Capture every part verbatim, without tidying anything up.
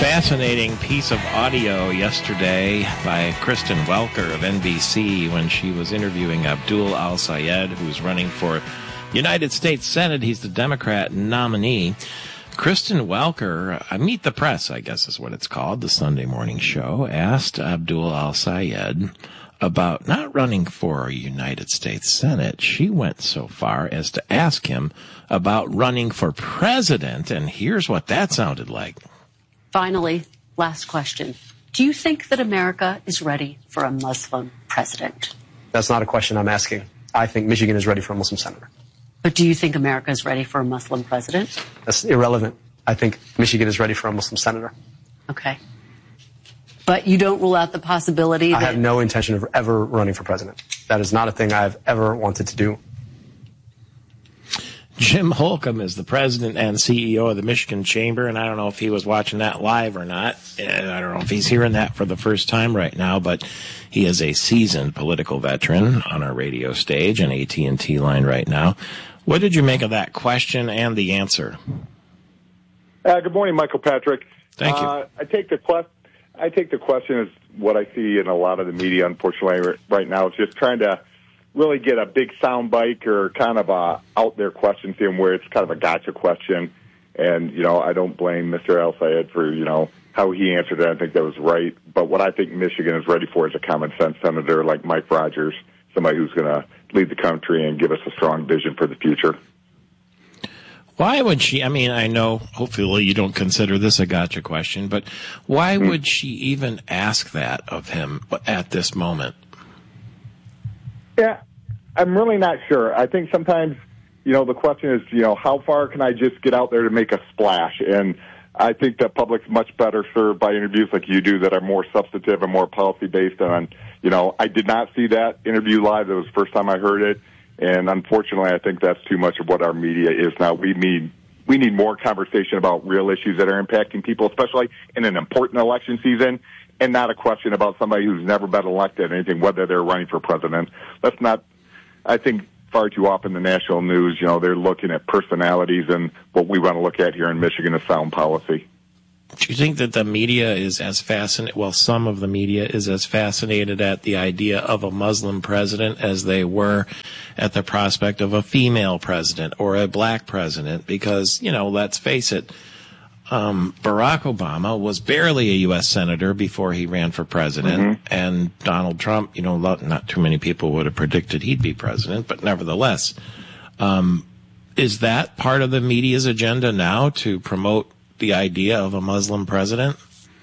Fascinating piece of audio yesterday by Kristen Welker of N B C when she was interviewing Abdul Al-Sayed, who's running for United States Senate. He's the Democrat nominee. Kristen Welker, uh, Meet the Press, I guess is what it's called, the Sunday morning show, asked Abdul Al-Sayed about not running for a United States Senate. She went so far as to ask him about running for president, and here's what that sounded like. Finally, last question. Do you think that America is ready for a Muslim president? That's not a question I'm asking. I think Michigan is ready for a Muslim senator. But do you think America is ready for a Muslim president? That's irrelevant. I think Michigan is ready for a Muslim senator. Okay. But you don't rule out the possibility that... I have no intention of ever running for president. That is not a thing I've ever wanted to do. Jim Holcomb is the president and C E O of the Michigan Chamber, and I don't know if he was watching that live or not. And I don't know if he's hearing that for the first time right now, but he is a seasoned political veteran on our radio stage and A T and T line right now. What did you make of that question and the answer? Uh, good morning, Michael Patrick. Thank you. Uh, I take the quest- I take the question as what I see in a lot of the media, unfortunately, right now. It's just trying to really get a big soundbite or kind of a out there question to him where it's kind of a gotcha question. And, you know, I don't blame Mister Al-Sayed for, you know, how he answered it. I think that was right. But what I think Michigan is ready for is a common sense senator like Mike Rogers, somebody who's going to lead the country and give us a strong vision for the future. Why would she, I mean, I know hopefully you don't consider this a gotcha question, but why mm-hmm. would she even ask that of him at this moment? Yeah, I'm really not sure. I think sometimes, you know, the question is, you know, how far can I just get out there to make a splash? And I think the public's much better served by interviews like you do that are more substantive and more policy-based on, you know, I did not see that interview live. That was the first time I heard it. And unfortunately, I think that's too much of what our media is now. We need we need more conversation about real issues that are impacting people, especially in an important election season, and not a question about somebody who's never been elected or anything, whether they're running for president. Let's not, I think far too often the national news, you know, they're looking at personalities, and what we want to look at here in Michigan is sound policy. Do you think that the media is as fascinated, well, some of the media is as fascinated at the idea of a Muslim president as they were at the prospect of a female president or a black president? Because, you know, let's face it, um, Barack Obama was barely a U S senator before he ran for president. Mm-hmm. And Donald Trump, you know, not too many people would have predicted he'd be president, but nevertheless, um, is that part of the media's agenda now to promote the idea of a Muslim president?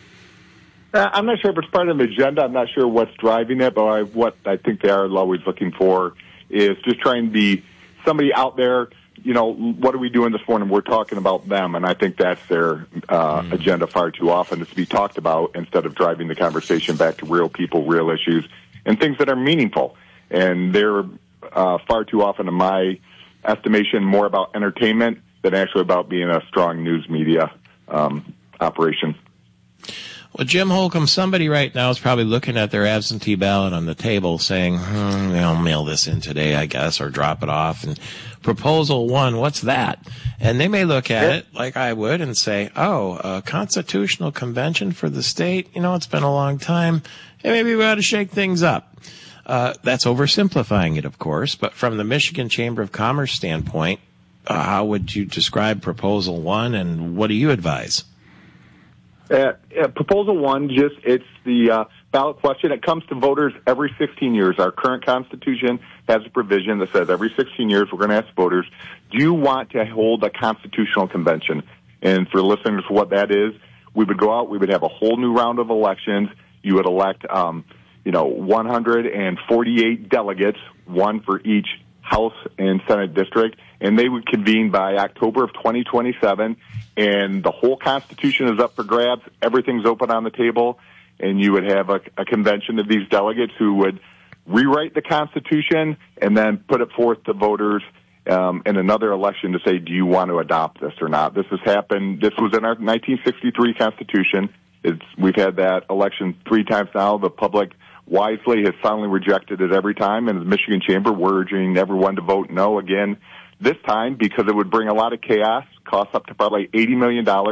Uh, I'm not sure if it's part of the agenda. I'm not sure what's driving it, but I, what I think they are always looking for is just trying to be somebody out there. You know, what are we doing this morning? We're talking about them, and I think that's their uh, mm. agenda far too often, is to be talked about instead of driving the conversation back to real people, real issues, and things that are meaningful. And they're uh, far too often, in my estimation, more about entertainment than actually about being a strong news media um, operation. Well, Jim Holcomb, somebody right now is probably looking at their absentee ballot on the table saying, hmm, I'll mail this in today, I guess, or drop it off. And proposal one, what's that? And they may look at it like I would and say, oh, a constitutional convention for the state? You know, it's been a long time. Hey, maybe we ought to shake things up. Uh, that's oversimplifying it, of course. But from the Michigan Chamber of Commerce standpoint, uh, how would you describe proposal one, and what do you advise? Uh, uh, proposal one, just it's the uh, ballot question. It comes to voters every sixteen years. Our current Constitution has a provision that says every sixteen years we're going to ask voters, do you want to hold a constitutional convention? And for listeners, what that is, we would go out, we would have a whole new round of elections. You would elect, um, you know, one hundred forty-eight delegates, one for each House and Senate district, and they would convene by October of twenty twenty-seven, and the whole Constitution is up for grabs. Everything's open on the table, and you would have a, a convention of these delegates who would rewrite the Constitution and then put it forth to voters um, in another election to say, do you want to adopt this or not? This has happened. This was in our nineteen sixty-three Constitution. It's, we've had that election three times now. The public wisely has finally rejected it every time, and the Michigan Chamber, we're urging everyone to vote no again this time because it would bring a lot of chaos, cost up to probably eighty million dollars,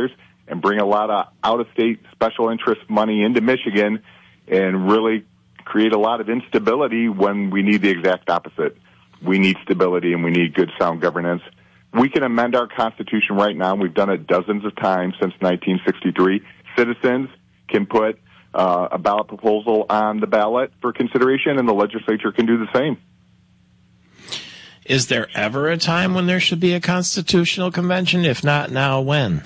and bring a lot of out-of-state special interest money into Michigan and really create a lot of instability when we need the exact opposite. We need stability and we need good, sound governance. We can amend our Constitution right now. We've done it dozens of times since nineteen sixty-three. Citizens can put uh, a ballot proposal on the ballot for consideration, and the legislature can do the same. Is there ever a time when there should be a constitutional convention? If not now, when?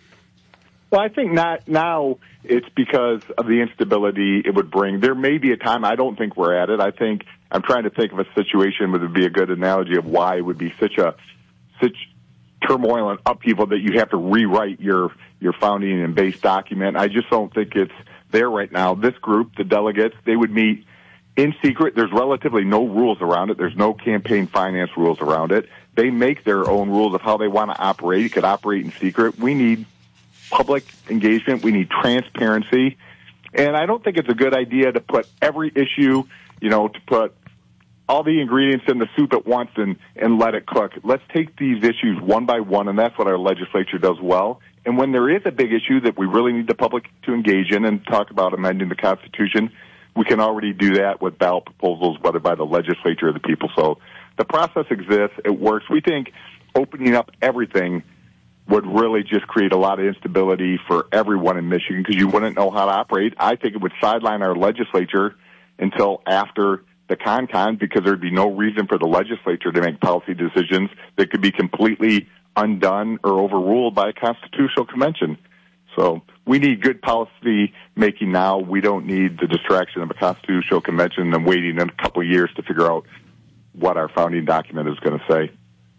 Well, I think not now. It's because of the instability it would bring. There may be a time. I don't think we're at it. I think I'm trying to think of a situation that would be a good analogy of why it would be such a such turmoil and upheaval that you have to rewrite your your founding and base document. I just don't think it's there right now. This group, the delegates, they would meet in secret. There's relatively no rules around it. There's no campaign finance rules around it. They make their own rules of how they want to operate. It could operate in secret. We need public engagement. We need transparency. And I don't think it's a good idea to put every issue, you know, to put all the ingredients in the soup at once and, and let it cook. Let's take these issues one by one, and that's what our legislature does well. And when there is a big issue that we really need the public to engage in and talk about amending the Constitution, we can already do that with ballot proposals, whether by the legislature or the people. So the process exists. It works. We think opening up everything would really just create a lot of instability for everyone in Michigan because you wouldn't know how to operate. I think it would sideline our legislature until after the con-con because there'd be no reason for the legislature to make policy decisions that could be completely undone or overruled by a constitutional convention. So we need good policy making now. We don't need the distraction of a constitutional convention and waiting in a couple of years to figure out what our founding document is going to say.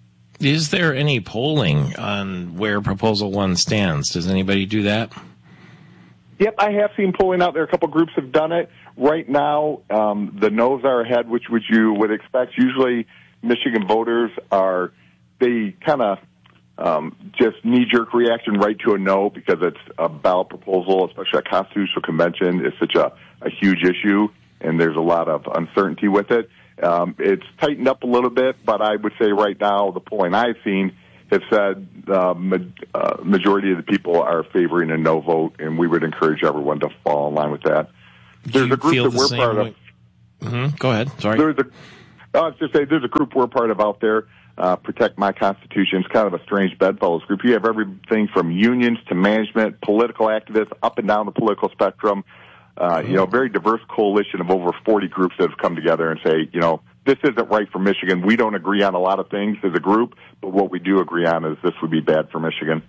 Is there any polling on where Proposal One stands? Does anybody do that? Yep, I have seen polling out there. A couple groups have done it. Right now, um, the no's are ahead, which, which you would expect. Usually, Michigan voters are, they kind of um, just knee-jerk reaction right to a no because it's a ballot proposal, especially a constitutional convention, is such a, a huge issue, and there's a lot of uncertainty with it. Um, it's tightened up a little bit, but I would say right now the polling I've seen have said the uh, ma- uh, majority of the people are favoring a no vote, and we would encourage everyone to fall in line with that. There's a group that we're part of. Mm-hmm. Go ahead. Sorry. There's a, I was just say there's a group we're part of out there, uh, Protect My Constitution. It's kind of a strange bedfellows group. You have everything from unions to management, political activists, up and down the political spectrum. Uh, you know, a very diverse coalition of over forty groups that have come together and say, you know, this isn't right for Michigan. We don't agree on a lot of things as a group, but what we do agree on is this would be bad for Michigan.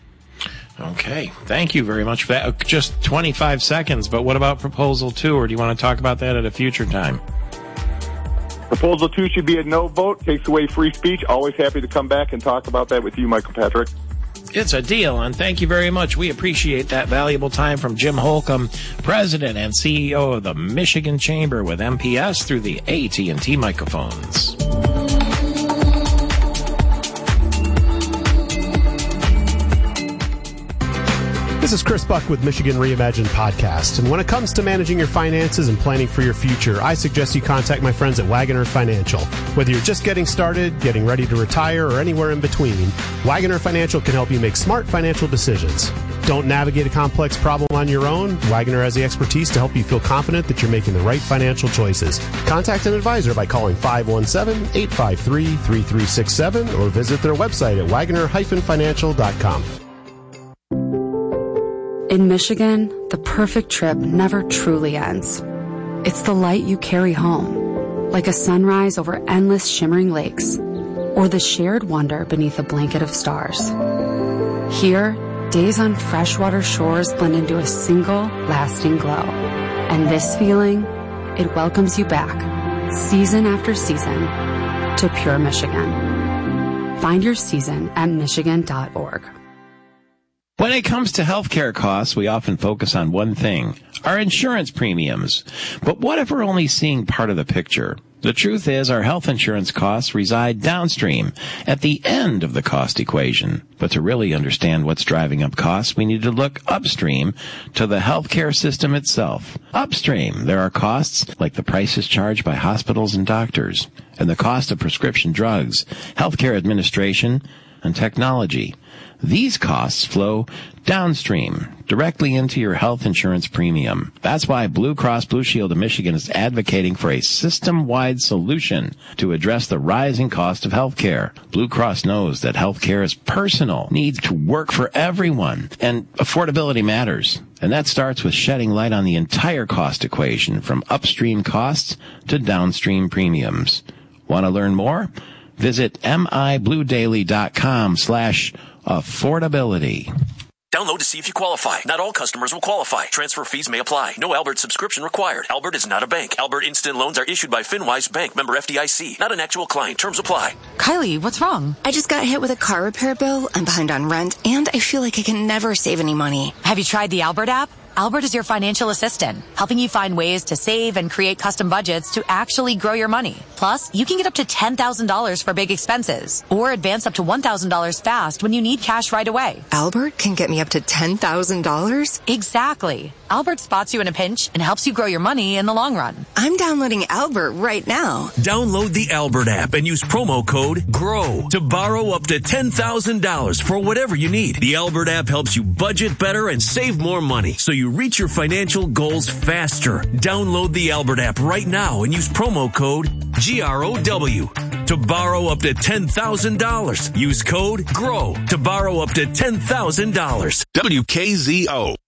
Okay. Thank you very much for that. Just twenty-five seconds, but what about Proposal Two, or do you want to talk about that at a future time? Proposal Two should be a no vote, takes away free speech. Always happy to come back and talk about that with you, Michael Patrick. It's a deal, and thank you very much. We appreciate that valuable time from Jim Holcomb, President and C E O of the Michigan Chamber with M P S through the A T and T microphones. This is Chris Buck with Michigan Reimagined Podcast, and when it comes to managing your finances and planning for your future, I suggest you contact my friends at Wagoner Financial. Whether you're just getting started, getting ready to retire, or anywhere in between, Wagoner Financial can help you make smart financial decisions. Don't navigate a complex problem on your own. Wagoner has the expertise to help you feel confident that you're making the right financial choices. Contact an advisor by calling five one seven, eight five three, three three six seven or visit their website at wagoner dash financial dot com. In Michigan, the perfect trip never truly ends. It's the light you carry home, like a sunrise over endless shimmering lakes, or the shared wonder beneath a blanket of stars. Here, days on freshwater shores blend into a single, lasting glow. And this feeling, it welcomes you back, season after season, to pure Michigan. Find your season at michigan dot org. When it comes to healthcare costs, we often focus on one thing, our insurance premiums. But what if we're only seeing part of the picture? The truth is our health insurance costs reside downstream, at the end of the cost equation. But to really understand what's driving up costs, we need to look upstream to the healthcare system itself. Upstream, there are costs like the prices charged by hospitals and doctors, and the cost of prescription drugs, healthcare administration, and technology. these costs flow downstream, directly into your health insurance premium. That's why Blue Cross Blue Shield of Michigan is advocating for a system-wide solution to address the rising cost of health care. Blue Cross knows that health care is personal, needs to work for everyone, and affordability matters. And that starts with shedding light on the entire cost equation, from upstream costs to downstream premiums. Want to learn more? Visit mibluedaily.com slash affordability. Download to see if you qualify. Not all customers will qualify. Transfer fees may apply. No Albert subscription required. Albert is not a bank. Albert Instant Loans are issued by FinWise Bank, member F D I C. Not an actual client. Terms apply. Kylie, what's wrong? I just got hit with a car repair bill. I'm behind on rent, and I feel like I can never save any money. Have you tried the Albert app? Albert is your financial assistant, helping you find ways to save and create custom budgets to actually grow your money. Plus, you can get up to ten thousand dollars for big expenses, or advance up to one thousand dollars fast when you need cash right away. Albert can get me up to ten thousand dollars? Exactly. Albert spots you in a pinch and helps you grow your money in the long run. I'm downloading Albert right now. Download the Albert app and use promo code GROW to borrow up to ten thousand dollars for whatever you need. The Albert app helps you budget better and save more money, so you reach your financial goals faster. Download the Albert app right now and use promo code G R O W to borrow up to ten thousand dollars. Use code GROW to borrow up to ten thousand dollars. W K Z O.